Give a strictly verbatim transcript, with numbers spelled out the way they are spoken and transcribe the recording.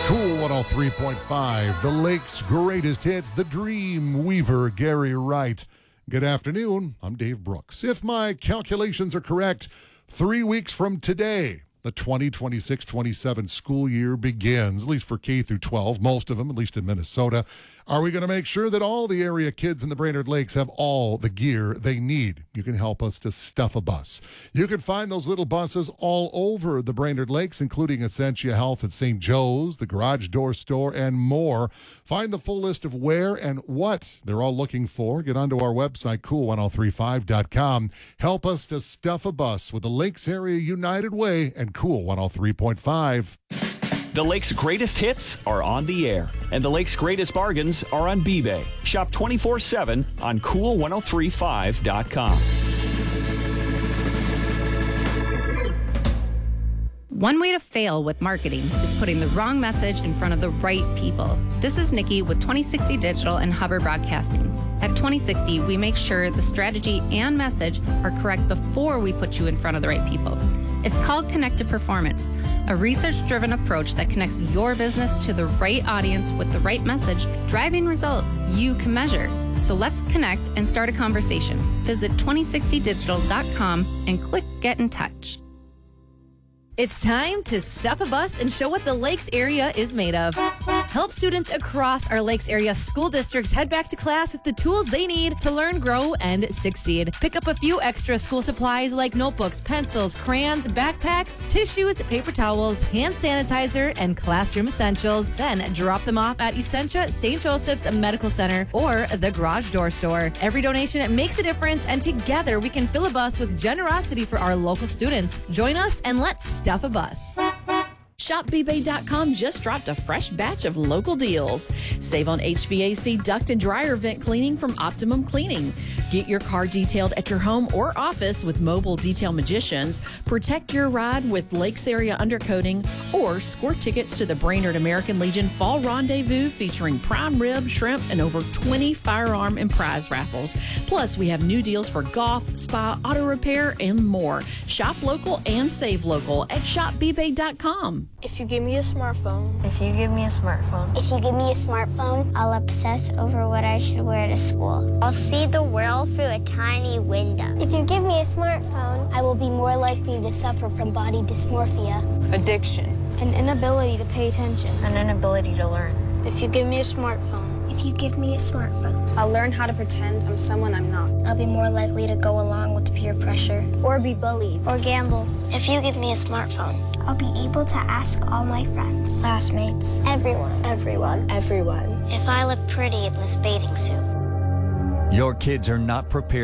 Cool one oh three point five, the Lake's greatest hits, the Dream Weaver, Gary Wright. Good afternoon, I'm Dave Brooks. If my calculations are correct, three weeks from today, the twenty twenty-six twenty-seven school year begins, at least for K through twelve, most of them, at least in Minnesota. Are we going to make sure that all the area kids in the Brainerd Lakes have all the gear they need? You can help us to stuff a bus. You can find those little buses all over the Brainerd Lakes, including Essentia Health at Saint Joe's, the Garage Door Store, and more. Find the full list of where and what they're all looking for. Get onto our website, cool one oh three five dot com. Help us to stuff a bus with the Lakes Area United Way and Cool one oh three point five. The Lake's greatest hits are on the air, and the Lake's greatest bargains are on B-Bay. Shop twenty-four seven on cool one oh three five dot com. One way to fail with marketing is putting the wrong message in front of the right people. This is Nikki with twenty sixty Digital and Hubbard Broadcasting. At twenty sixty, we make sure the strategy and message are correct before we put you in front of the right people. It's called Connected Performance, a research-driven approach that connects your business to the right audience with the right message, driving results you can measure. So let's connect and start a conversation. Visit twenty sixty digital dot com and click Get in Touch. It's time to stuff a bus and show what the Lakes area is made of. Help students across our Lakes area school districts head back to class with the tools they need to learn, grow, and succeed. Pick up a few extra school supplies like notebooks, pencils, crayons, backpacks, tissues, paper towels, hand sanitizer, and classroom essentials. Then drop them off at Essentia Saint Joseph's Medical Center or the Garage Door Store. Every donation makes a difference, and together we can fill a bus with generosity for our local students. Join us and let's stuff a bus. Shop B Bay dot com just dropped a fresh batch of local deals. Save on H V A C duct and dryer vent cleaning from Optimum Cleaning. Get your car detailed at your home or office with Mobile Detail Magicians. Protect your ride with Lakes Area Undercoating, or score tickets to the Brainerd American Legion Fall Rendezvous featuring prime rib, shrimp, and over twenty firearm and prize raffles. Plus, we have new deals for golf, spa, auto repair, and more. Shop local and save local at Shop B Bay dot com. If you give me a smartphone. If you give me a smartphone. If you give me a smartphone, I'll obsess over what I should wear to school. I'll see the world through a tiny window. If you give me a smartphone, I will be more likely to suffer from body dysmorphia, Addiction. an inability to pay attention, An inability to learn. If you give me a smartphone. If you give me a smartphone, I'll learn how to pretend I'm someone I'm not. I'll be more likely to go along with peer pressure, Or be bullied. or gamble. If you give me a smartphone. I'll be able to ask all my friends, classmates, Everyone. Everyone. Everyone. If I look pretty in this bathing suit. Your kids are not prepared